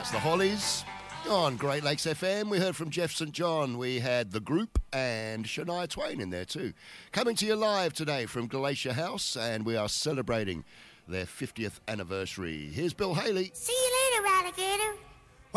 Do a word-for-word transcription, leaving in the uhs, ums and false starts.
That's the Hollies. On Great Lakes F M, we heard from Jeff Saint John. We had The Group and Shania Twain in there too. Coming to you live today from Glacier House, and we are celebrating their fiftieth anniversary. Here's Bill Haley. See you later.